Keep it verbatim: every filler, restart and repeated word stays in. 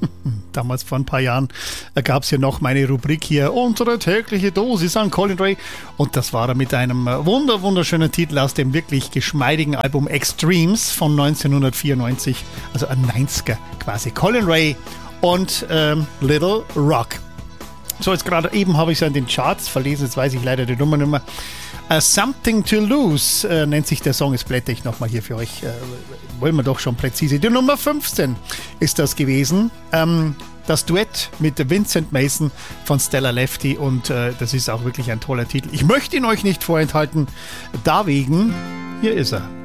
Damals vor ein paar Jahren gab es ja noch meine Rubrik hier, unsere tägliche Dosis an Colin Ray. Und das war er mit einem wunder wunderschönen Titel aus dem wirklich geschmeidigen Album Extremes von neunzehnhundertvierundneunzig, also ein neunziger quasi. Colin Ray und ähm, Little Rock. So, jetzt gerade eben habe ich es in den Charts verlesen, jetzt weiß ich leider die Nummer nicht mehr. Uh, Something to Lose äh, nennt sich der Song, jetzt blätter ich nochmal hier für euch, äh, wollen wir doch schon präzise. Die Nummer fünfzehn ist das gewesen, ähm, das Duett mit Vincent Mason von Stella Lefty und äh, das ist auch wirklich ein toller Titel. Ich möchte ihn euch nicht vorenthalten, deswegen, hier ist er.